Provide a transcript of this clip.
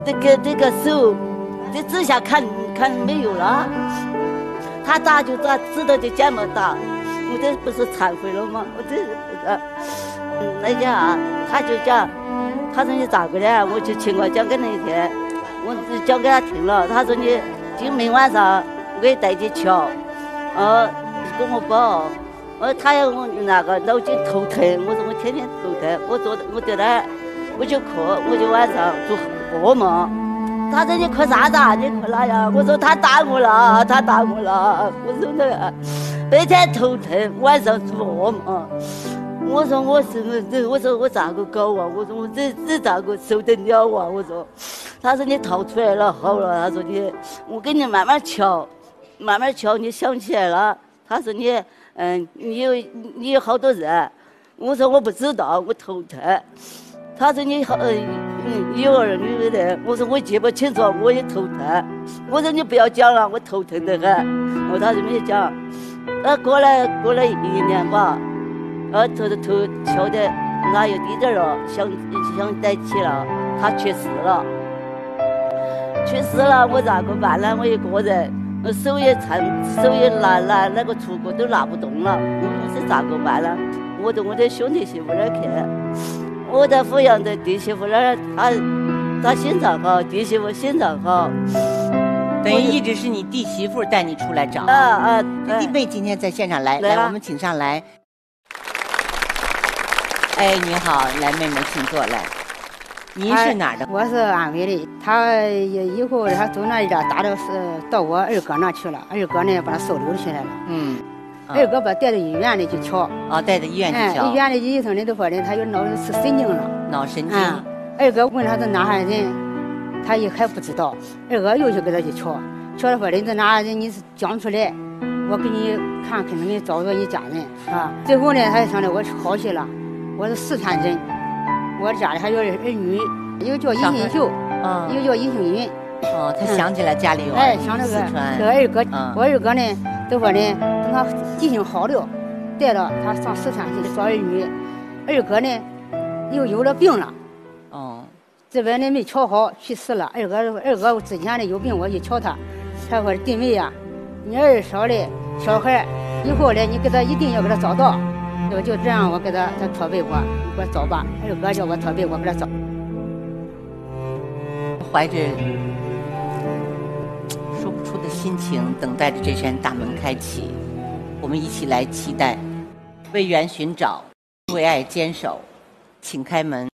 这个手，这指甲看没有了。他打就打，知道就这么打，我这不是忏悔了吗？我这是不是？那家啊，他就讲，他说你咋个的？我就情况讲给那一天，我讲给他听了。他说你今明晚上我给你带去瞧，跟我报。他要我那个脑筋头疼，我说我天天头疼，我在那儿我就渴，我就晚上做噩梦。他说你哭啥子？你哭哪呀？我说他打我了，他打我了。我说那个白天头疼，晚上做噩梦。我说我是这，我说我咋个搞啊？我说我这咋个受得了啊？我说，他说你逃出来了，好了。他说我给你慢慢瞧，慢慢瞧，你想起来了。他说你有好多人。我说我不知道，我头疼。他说你有儿女的人，我说我记不清楚，我也头疼。我说你不要讲了，我头疼得很。他就没讲。过了1年吧，头瞧的哪有滴点了，想带起了，他去世了。我咋个办呢？我一个人，手也拿那个锄锅都拿不动了，我是咋个办呢？我到我的兄弟媳妇那儿去。我在抚养的弟媳妇那儿，他心脏好，弟媳妇心脏好， 等于一直是你弟媳妇带你出来找。弟妹今天在现场来，我们请上来。哎，你好，来妹妹，请坐来。您是哪儿的？ 我是安徽的。他以后他走那一点，打到到我二哥那去了，二哥呢把他收留起来了。二哥把带到医院里去瞧。带到医院去瞧。医院的医生呢都说的，他有脑是神经了。脑神经。二哥问他是哪哈人，他也还不知道。二哥又去给他去瞧，瞧了说的你是哪哈人，你是讲出来，我给你看，肯定给你找着你家人啊。最后呢，他就想着我好些了，我是四川人，我家里还有儿女，一个叫尹新秀，一个叫尹星云。 他想起来家里有想那个四川。 这个二哥，我二哥呢都说呢，等他记性好了，带了他上四川去找儿女。二哥呢又有了病了，这边呢没瞧好，去世了。二哥之前呢有病，我去瞧他，他说弟妹呀，你二嫂的小孩以后呢，你给他一定要给他找到。就这样，我给他托背我，你给我找吧。二哥叫我托背，我给他找。 怀着说不出的心情，等待着这扇大门开启。我们一起来期待，为缘寻找，为爱坚守，请开门。